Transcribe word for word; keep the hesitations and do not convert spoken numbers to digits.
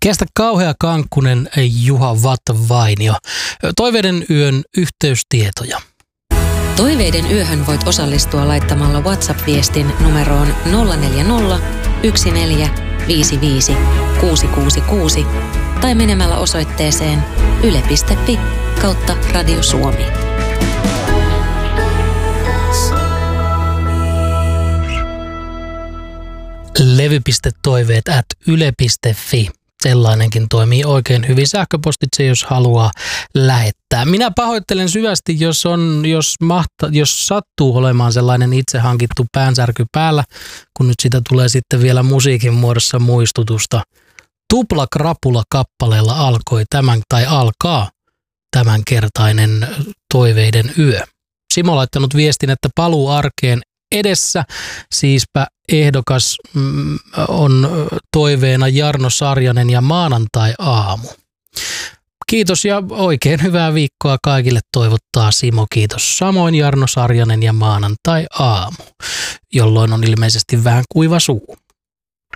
Kestä kauhea kankkunen Juha Vattavainio. Toiveiden yön yhteystietoja. Toiveiden yöhön voit osallistua laittamalla WhatsApp-viestin numeroon nolla neljä nolla, yksi neljä, viisi viisi, kuusi kuusi kuusi tai menemällä osoitteeseen yle piste fi kautta Radio Suomi. levy.toiveet at yle piste fi. Sellainenkin toimii oikein hyvin sähköpostitse, jos haluaa lähettää. Minä pahoittelen syvästi, jos, on, jos, mahta, jos sattuu olemaan sellainen itse hankittu päänsärky päällä, kun nyt sitä tulee sitten vielä musiikin muodossa muistutusta. Tupla krapula kappaleella alkoi tämän, tai alkaa tämänkertainen Toiveiden yö. Simo laittanut viestin, että paluu arkeen edessä, siispä ehdokas mm, on toiveena Jarno Sarjanen ja maanantai-aamu. Kiitos ja oikein hyvää viikkoa kaikille toivottaa Simo. Kiitos samoin Jarno Sarjanen ja maanantai-aamu, jolloin on ilmeisesti vähän kuiva suu.